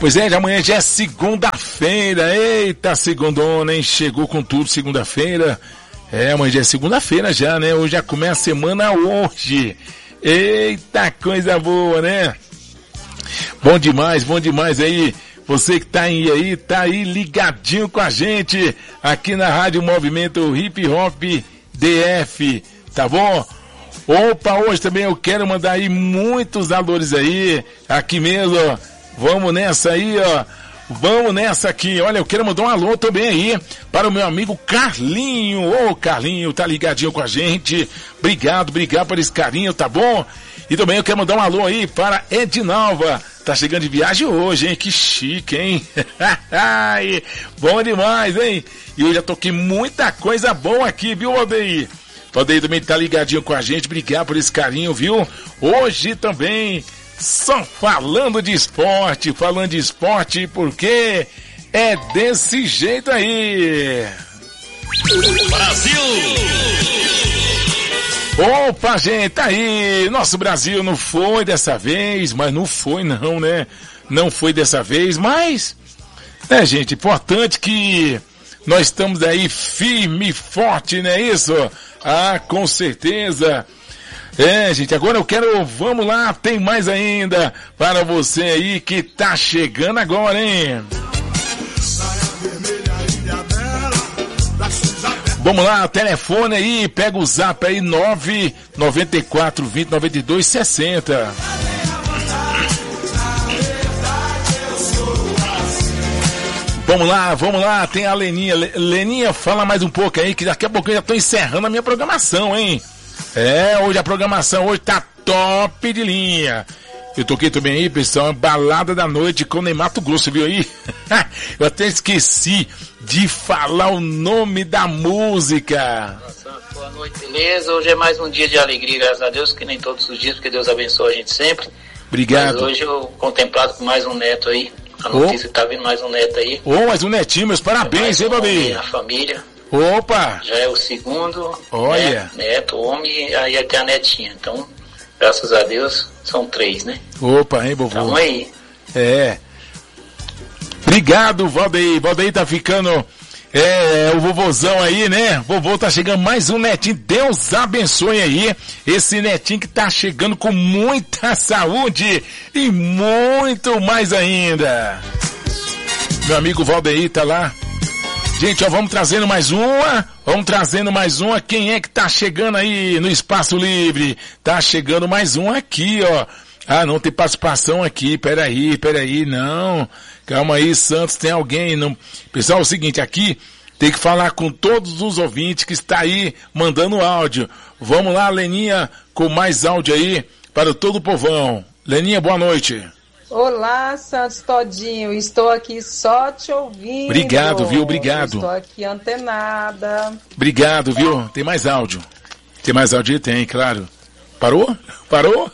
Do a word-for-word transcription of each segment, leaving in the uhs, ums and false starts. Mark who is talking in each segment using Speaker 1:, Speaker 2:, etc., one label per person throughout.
Speaker 1: Pois é, amanhã já é segunda-feira. Eita, segundona, hein? Chegou com tudo segunda-feira. É, amanhã já é segunda-feira já, né? Hoje já começa a semana hoje. Eita, coisa boa, né? Bom demais, bom demais aí. Você que tá aí, aí, tá aí ligadinho com a gente aqui na Rádio Movimento Hip Hop D F, tá bom? Opa, hoje também eu quero mandar aí muitos valores aí, aqui mesmo, ó. Vamos nessa aí, ó. Vamos nessa aqui. Olha, eu quero mandar um alô também aí para o meu amigo Carlinho. Ô, Carlinho, tá ligadinho com a gente. Obrigado, obrigado por esse carinho, tá bom? E também eu quero mandar um alô aí para Edinalva. Tá chegando de viagem hoje, hein? Que chique, hein? Bom demais, hein? E eu já toquei muita coisa boa aqui, viu, Valdeir? Valdeir também tá ligadinho com a gente. Obrigado por esse carinho, viu? Hoje também, só falando de esporte. Falando de esporte, porque é desse jeito aí.
Speaker 2: Brasil!
Speaker 1: Opa, gente, tá aí. Nosso Brasil não foi dessa vez, mas não foi não, né? Não foi dessa vez, mas, né, gente, importante que nós estamos aí firme e forte, não é isso? Ah, com certeza. É, gente, agora eu quero, vamos lá, tem mais ainda para você aí que tá chegando agora, hein? Vamos lá, telefone aí, pega o zap aí, nove nove quatro, vinte, noventa e dois, sessenta. Vamos lá, vamos lá, tem a Leninha. Leninha, fala mais um pouco aí, que daqui a pouco eu já tô encerrando a minha programação, hein? É, hoje a programação hoje tá top de linha. Eu toquei também aí, pessoal, balada da noite com Ney Matogrosso, viu aí? Eu até esqueci de falar o nome da música.
Speaker 3: Nossa, boa noite, beleza? Hoje é mais um dia de alegria, graças a Deus, que nem todos os dias, porque Deus abençoa a gente sempre.
Speaker 1: Obrigado.
Speaker 3: Mas hoje eu contemplado com mais um neto aí. A notícia que tá vindo mais um neto aí.
Speaker 1: Ô, oh, mais um netinho, meus parabéns, hein, Babi?
Speaker 3: A família.
Speaker 1: Opa!
Speaker 3: Já é o segundo.
Speaker 1: Olha.
Speaker 3: Né, neto, homem, aí até a netinha. Então, graças a Deus, são três, né?
Speaker 1: Opa, hein, vovô?
Speaker 3: Tamo aí.
Speaker 1: É. Obrigado, Valdeir. Valdeir tá ficando, é, é, o vovôzão aí, né? Vovô tá chegando mais um netinho. Deus abençoe aí esse netinho que tá chegando com muita saúde e muito mais ainda. Meu amigo Valdeir tá lá. Gente, ó, vamos trazendo mais uma, vamos trazendo mais uma. Quem é que tá chegando aí no Espaço Livre? Tá chegando mais um aqui, ó. Ah, não tem participação aqui, peraí, peraí, não. Calma aí, Santos, tem alguém, não. Pessoal, é o seguinte, aqui tem que falar com todos os ouvintes que está aí mandando áudio. Vamos lá, Leninha, com mais áudio aí para todo o povão. Leninha, boa noite.
Speaker 4: Olá, Santos Todinho, estou aqui só te ouvindo.
Speaker 1: Obrigado, viu? Obrigado.
Speaker 4: Estou aqui antenada.
Speaker 1: Obrigado, viu? Tem mais áudio. Tem mais áudio? Tem, claro. Parou? Parou?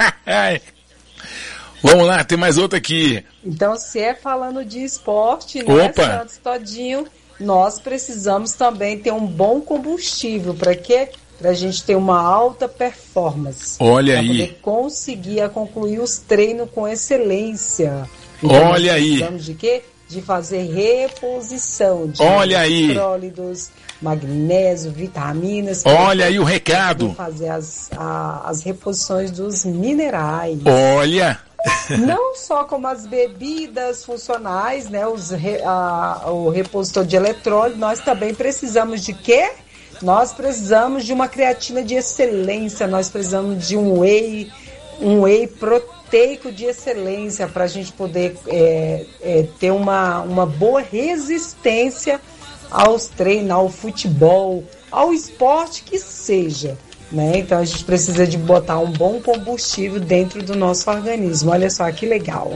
Speaker 1: Vamos lá, tem mais outra aqui.
Speaker 4: Então, se é falando de esporte, né,
Speaker 1: Opa.
Speaker 4: Santos Todinho, nós precisamos também ter um bom combustível. Para quê? Para a gente ter uma alta performance.
Speaker 1: Olha
Speaker 4: pra
Speaker 1: aí.
Speaker 4: poder conseguir concluir os treinos com excelência. Então,
Speaker 1: Olha
Speaker 4: nós
Speaker 1: aí.
Speaker 4: precisamos de quê? De fazer reposição de
Speaker 1: Olha aí.
Speaker 4: eletrólitos, magnésio, vitaminas.
Speaker 1: Olha aí o recado.
Speaker 4: Fazer as, a, as reposições dos minerais.
Speaker 1: Olha.
Speaker 4: Não só como as bebidas funcionais, né? Os re, a, o repositor de eletrólito, nós também precisamos de quê? Nós precisamos de uma creatina de excelência, nós precisamos de um whey, um whey proteico de excelência para a gente poder é, é, ter uma, uma boa resistência aos treinos, ao futebol, ao esporte que seja, né? Então a gente precisa de botar um bom combustível dentro do nosso organismo. Olha só que legal.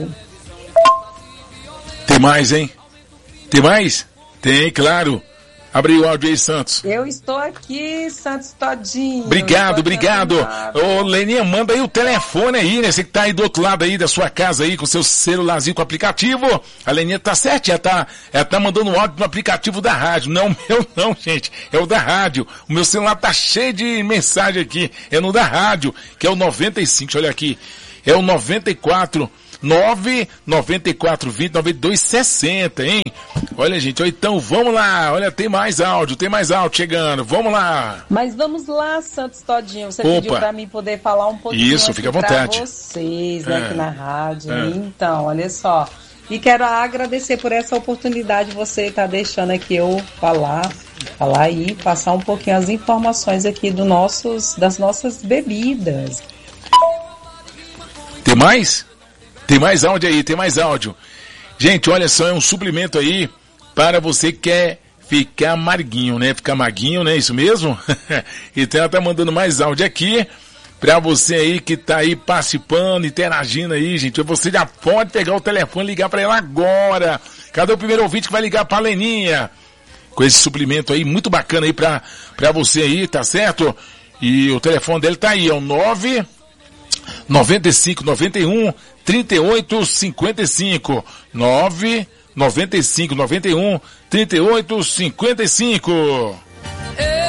Speaker 1: Tem mais, hein? Tem mais? Tem, claro. Abre o áudio aí, Santos.
Speaker 4: Eu estou aqui, Santos Todinho.
Speaker 1: Obrigado, obrigado. Ô, Leninha, manda aí o telefone aí, né? Você que tá aí do outro lado aí da sua casa aí, com seu celularzinho com aplicativo. A Leninha tá certa, ela tá, ela tá mandando o áudio no aplicativo da rádio. Não o meu não, gente. É o da rádio. O meu celular tá cheio de mensagem aqui. É no da rádio, que é o noventa e cinco, olha aqui. É o noventa e quatro, nove nove quatro dois zero nove dois seis zero, hein? Olha, gente, ó, então vamos lá. Olha, tem mais áudio, tem mais áudio chegando. Vamos lá.
Speaker 4: Mas vamos lá, Santos Todinho. Você
Speaker 1: Opa.
Speaker 4: pediu pra mim poder falar um pouquinho
Speaker 1: Isso, fica à vontade.
Speaker 4: pra vocês, né,
Speaker 1: É.
Speaker 4: aqui na rádio.
Speaker 1: É.
Speaker 4: Então, olha só. E quero agradecer por essa oportunidade que você tá deixando aqui eu falar, falar aí, passar um pouquinho as informações aqui do nossos, das nossas bebidas.
Speaker 1: Tem mais? Tem mais áudio aí, tem mais áudio. Gente, olha só, é um suplemento aí para você que quer ficar amarguinho, né? Ficar maguinho, né? Isso mesmo? Então ela tá mandando mais áudio aqui para você aí que tá aí participando, interagindo aí, gente. Você já pode pegar o telefone e ligar para ela agora. Cadê o primeiro ouvinte que vai ligar pra Leninha? Com esse suplemento aí, muito bacana aí pra, pra você aí, tá certo? E o telefone dele tá aí, é o nove nove cinco nove um trinta e oito cinquenta e cinco. nove nove cinco nove um trinta e oito cinquenta e cinco.